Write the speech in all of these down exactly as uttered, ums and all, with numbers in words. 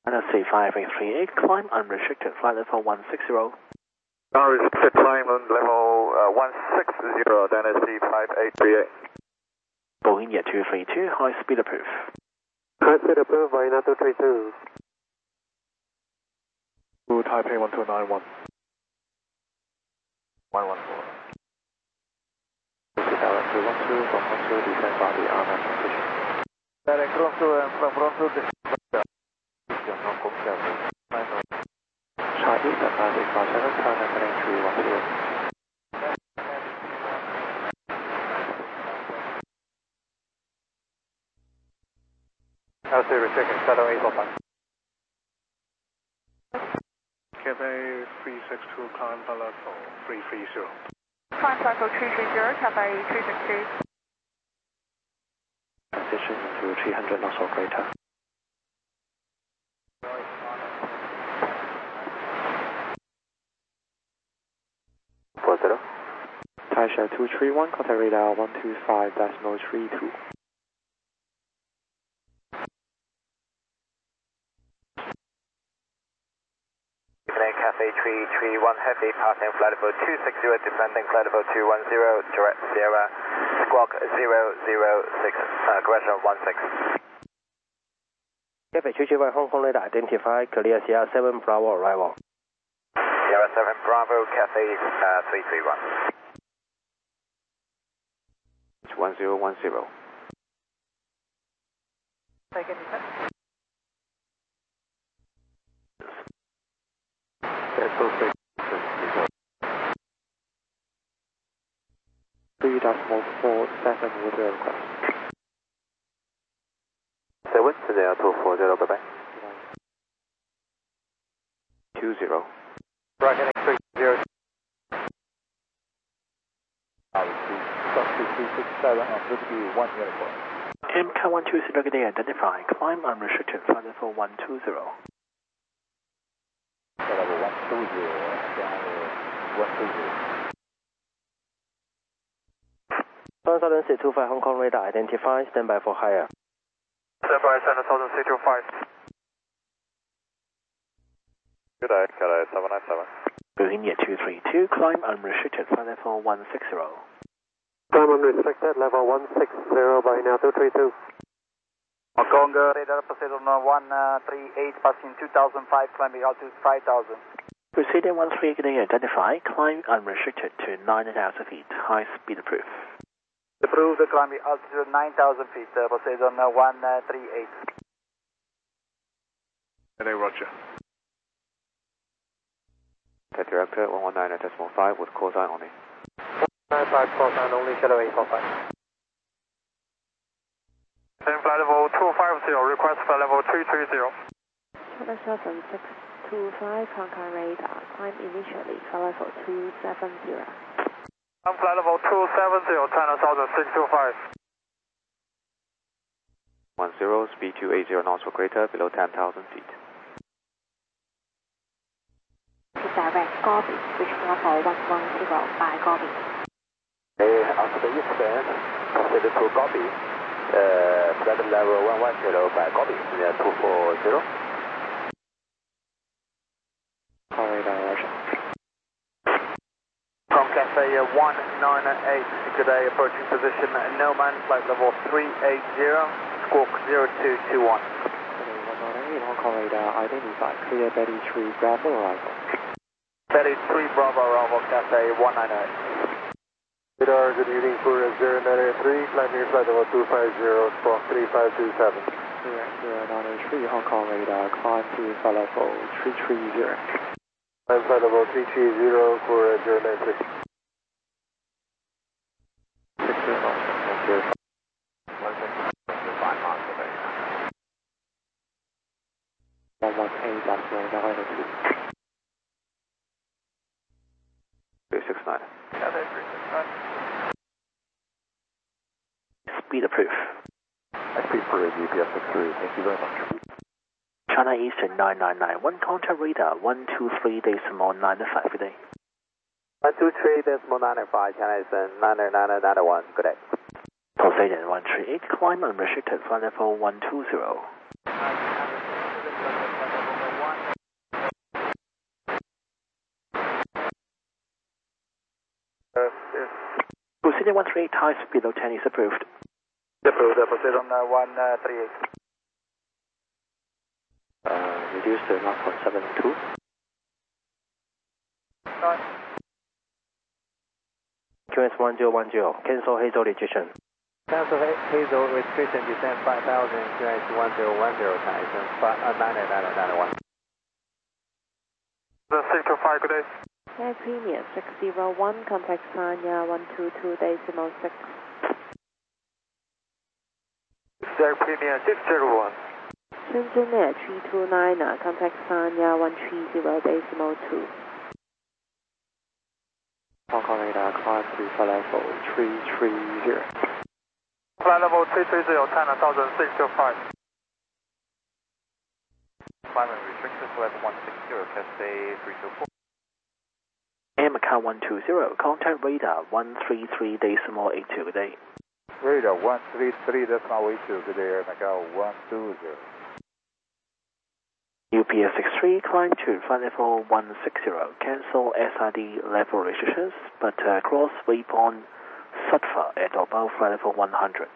C five eight three eight, climb unrestricted, flight level one six zero. Unrestricted climb on level uh, one six zero, C five eight three eight. Boeing Jet two three two, high speed approved. High speed approved, Vienna two three two. To Taipei one two nine one. one one four. two one two, from one two, descend body on our position. Direct from two and from front to the Charlie, the five eight four seven, turn and heading three one zero. L C restricting, shadow eight four five. Cathay three six two, climb level three three zero. Climb level three three zero, Cathay three six two. Transition to three hundred knots or greater. four zero. Taisha two three one, contact radar one two five decimal three two. Cathay three three one Heavy, passing flight level two six zero, descending flight level two one zero, direct Sierra, squawk zero zero six, uh, correction one six. Cathay two three one, Hong Kong radar identified, clear Sierra seven Bravo arrival. Sierra seven Bravo, Cathay uh, three three one. It's one zero one zero. Take it, descent. three decimal four seven with your request. seven to the two four zero, bye bye. two zero. Right heading three zero. three six seven on fifty one uniform. M K one two zero, getting identified, climb unrestricted, flight level one two zero. Level one two zero, one two zero. Southern C two five, Hong Kong radar identified, stand by for higher. Stand by, Southern C two five. Good day, Cathay seven nine seven. Boeing Jet two three two, climb unrestricted, flight level one six zero. Climb unrestricted, level one six zero by now two three two. Hong Kong radar position one three eight, passing two thousand five, climbing altitude five thousand. Proceeding one three, getting identified, climb unrestricted to nine thousand feet, high speed approved. Approved, climbing altitude nine thousand feet, uh, position one three eight. Cathay Roger. Cathay Director one one nine decimal five with call sign only. nine five call sign only, shadow eight four five. Then flight level two five zero, request flight level three three zero. China seven six two five, Hong Kong radar, climb initially, flight level two seven zero. I'm flight level two seven zero, China Southern six two five. one zero, speed two eighty knots or greater, below ten thousand feet. To direct Gobi, reach level one one zero by Gobi. Hey, after the eastbound, proceed to Gobi. Uh, flight level one one zero by Gobi, two four zero. Call radar, Roger. From Cathay one nine eight, good day, approaching position, no man, flight level three eight zero, squawk zero two two one. one nine eight, Hong Kong radar identified, clear Betty three Bravo arrival. Betty three Bravo arrival, Cathay one nine eight. Radar, good evening, for zero nine eight three, climbing flight level two five zero, squawk three five two seven. zero nine eight three, Hong Kong radar, climb to flight level three three zero. Climb flight level three three zero for zero nine three. six zero knots, one zero five. one one eight, that's nine nine two. three six nine. Cathay three six nine. Speed approved. I speak for G P S six three, thank you very much. China Eastern nine nine nine one, contact radar one two three decimal nine five, good day. one two three decimal nine five, China Eastern nine nine nine one, good day. Poseidon one three eight, climb unrestricted, flight level one two zero. Finny one three eight, high speed below ten is approved. Approved, uh, proceed on uh, one three eight. Uh, reduce to zero point seven two. Nine. Q S one zero one zero, cancel Hazel rejection. Cancel Hazel restriction, descend five thousand, Q S one zero one zero, Tyson, nine nine nine one. The six two five, good day. Air Premier six zero one, contact Sanya one two two decimal six. Air Premier six zero one. Shenzhen Air three two nine, contact Sanya one three zero decimal two. Hong Kong radar, climb to flight level three three zero. Flight level three three zero, ten thousand six two five. Climate restricted, level one six zero, Cathay three two four. Air Macau one two zero, contact radar one three three decimal eight two, good day. Radar one three three decimal eight two, good day, Air Macau one two zero. U P S six three, climb to flight level one six zero, cancel S I D level restrictions, but uh, cross waypoint Sutpha at or above flight level one hundred.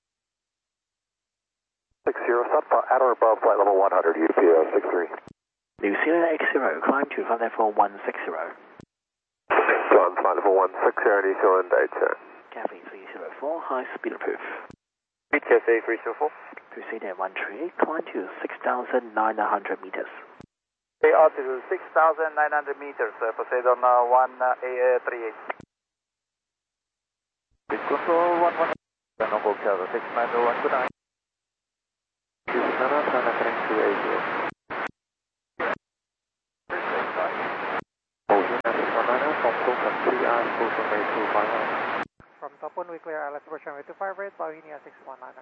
six zero, Sutpha at or above flight level one hundred, U P S six three. New Zealand X zero, climb to flight level one six zero. John, flight level one six zero, New Zealand data. Cathay three zero four, high speed approved. Cathay three zero four. Proceed at one three eight, climb to six thousand nine hundred meters. Okay, altitude six thousand nine hundred meters, uh, proceed on uh, one three eight. Big control one one. Number cover six nine zero one, good night. Houston, Nana, turn connect to A zero. Ocean, six one nine, from Fulton three I, Fulton Bay two five one. From Topon, we clear Alice Ocean way two five eight, Bauhinia six one nine.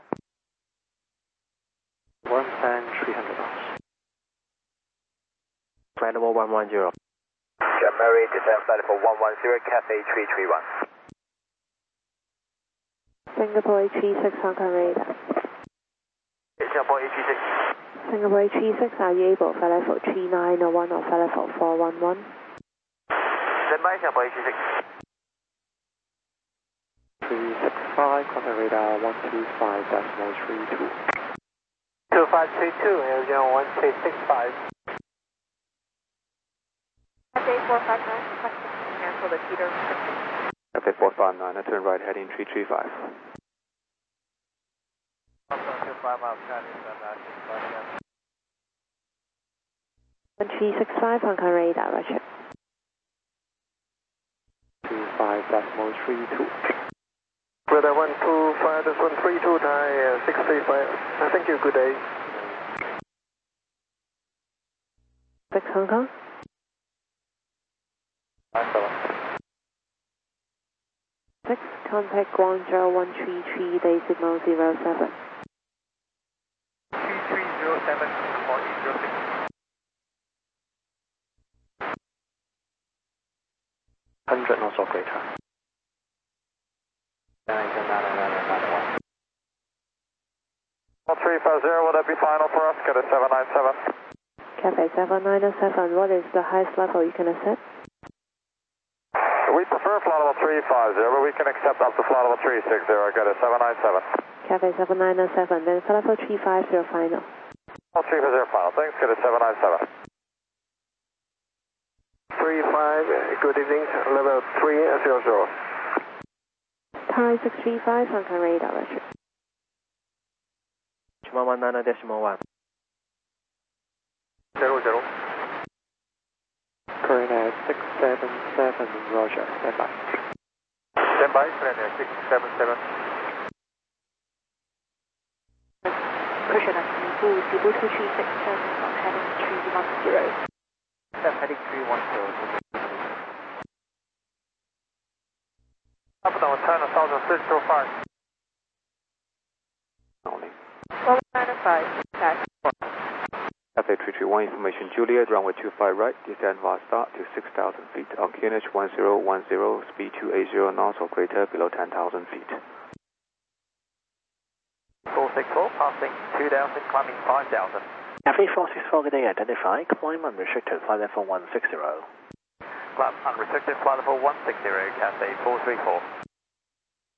one ten, three hundred knots. Flight level one one zero. John Murray, descend flight level one one zero, Cathay three three one. Singapore H E six, Hong Kong radar. Singapore H E six. Singapore H E six, are you able flight level three nine zero one or flight level four one one? Stand by, Singapore H E six. three six five, contact radar one two five decimal three two. two five three two, Air Zone one three six five. Cathay four five nine, cancel the Peter restriction. Cathay four five nine, I turn right heading three three five. one three six five, Hong Kong radar, roger. two five decimal three two. Radar one two five, this one three two nine, six three five. Thank you, good day. six Hong Kong. six, contact Guangzhou one three three decimal zero seven. three three zero seven, four eight zero six. one hundred knots or greater. one three five zero, will that be final for us? Get a seven nine seven. Cathay seven nine seven, what is the highest level you can accept? We prefer flight level three five zero, but we can accept up to flight level three six zero. Get a seven nine seven. Cathay seven nine seven, then flight level three five zero final. Oh, three five zero final, thanks, get a seven nine seven. three five, good evening, level three zero zero. Thai six three five, Hong Kong radar, roger. one one nine decimal one. zero zero. Current at six seven seven, roger, stand by. Stand by, current at six seven seven. Cushion at Cebu, Cebu two three six seven, heading three one zero. That's heading three one zero. Up down, ten thousand six two five. Only. one nine five, tax. Cathay three three one, information Juliet, runway two five right, descend via start to six thousand feet. On Q N H one zero one zero, speed two eight zero knots or greater below ten thousand feet. four six four, passing two thousand, climbing five thousand. Cathay four six four, good day, identify, climb unrestricted, flight level one six zero. Climb unrestricted, flight level one six zero, Cathay four three four.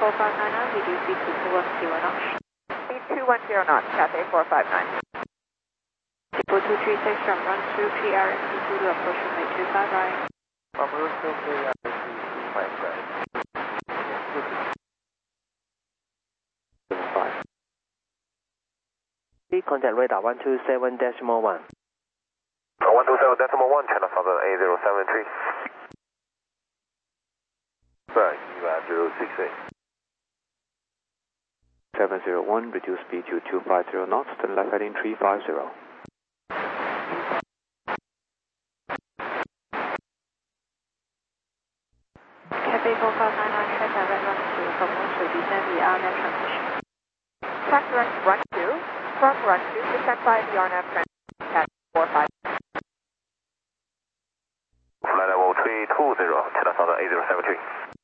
four five nine nine, reduce speed to two one zero knots. Speed two one zero knots, Cathay four five nine. People two three six from run through P R M P Zulu approach runway two five right. From route to P R M P two five right. five. Contact radar one two seven decimal one. one two seven decimal one, channel southern eight zero seven three. Right, zero six eight. seven zero one, reduce speed to two five zero knots, turn left heading three five zero. Cathay four five nine nine, track direct run two from one to descend the R N A V transition. Track direct run two, from run two, descend by the R N A V transition, Cathay four five nine. Flight level three two zero, channel southern eight zero seven three.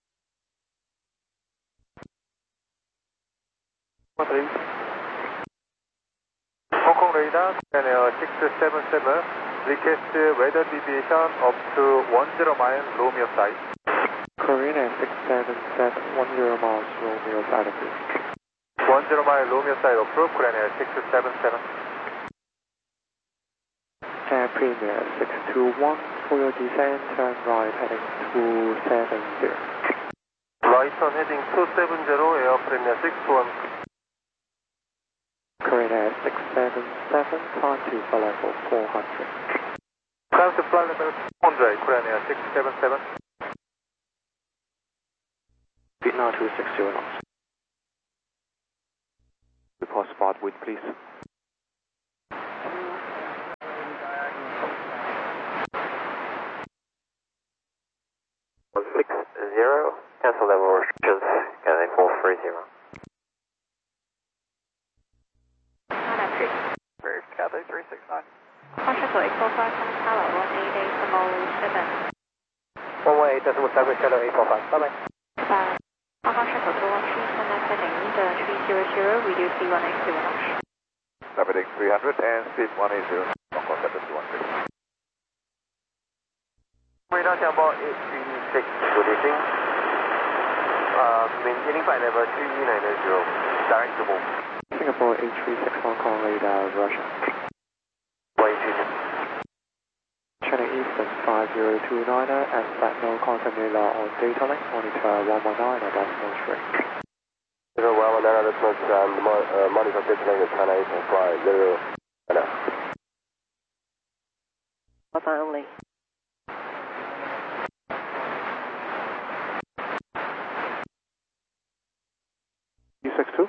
Hong Kong radar, Ryanair six seven seven, request weather deviation up to one zero mile Romeo side. Korean Air six seven seven, one zero miles Romeo side approach. one zero mile Romeo side approach, Korean Air six seven seven. Air Premier six two one, for your descent, turn right heading two seven zero. Right on heading two seven zero, Air Premier six two one. Korean Air six seven seven, climb to flight level four hundred. Climb to flight level four hundred, Korean Air six seven seven. Speed now two six zero knots. Report spot wind, please. one six zero, cancel level restrictions, Cathay four three zero. First, Cathay three six nine. Contact eight four five, Tower one eight eight decimal seven. one one eight decimal seven, Shadow eight four five, bye bye. Bye. Hong Kong Shuttle two one three, contact heading three zero zero, reduce speed one eight zero knots. Navigating three hundred and speed one eight zero. Hong Kong Center two one three. Radar Tower eight three six, good evening. Uh, maintaining flight level three nine zero, direct to move. Singapore eight three six, Hong Kong radar, Russia. one eight three. Channel Eastern five zero two nine and flat no contact radar on data link, monitor one one nine at decimal three. Zero one one nine, decimal and uh, monitor data link is China Eastern five zero. Alpha only. U six two.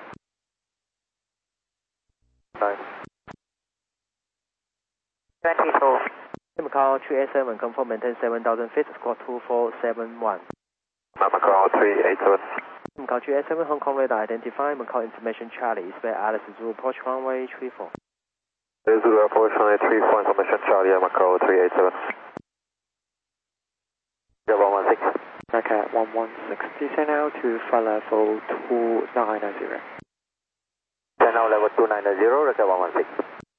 Nine. twenty-four. Macau three eight seven, confirm maintain seven thousand feet, squawk two four seven one. Macau three eight seven. Macau three eight seven, Hong Kong radar identify, Macau information Charlie, spare Alice Zulu, approach runway three four. Zulu approach runway three four, information Charlie, Macau three eight seven. one one six. Okay, one one six, descend now to flight level two nine zero. Descend now level two nine zero, one one six.